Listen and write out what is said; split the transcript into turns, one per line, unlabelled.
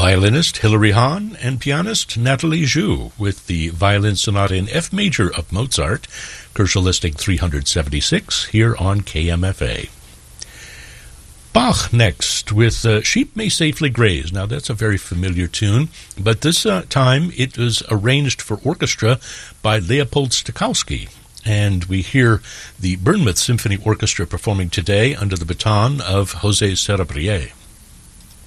violinist Hilary Hahn and pianist Nathalie Joux with the Violin Sonata in F Major of Mozart, Kershaw Listing 376, here on KMFA. Bach next with Sheep May Safely Graze. Now that's a very familiar tune, but this time it was arranged for orchestra by Leopold Stokowski. And we hear the Bournemouth Symphony Orchestra performing today under the baton of José Cerebrier.